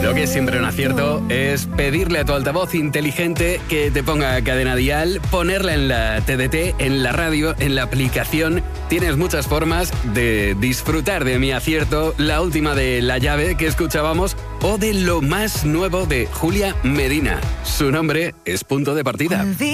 Lo que es siempre un acierto es pedirle a tu altavoz inteligente que te ponga cadena dial, ponerla en la TDT, en la radio, en la aplicación. Tienes muchas formas de disfrutar de mi acierto, la última de La Llave que escuchábamos, o de lo más nuevo de Julia Medina. Su nombre es Punto de Partida.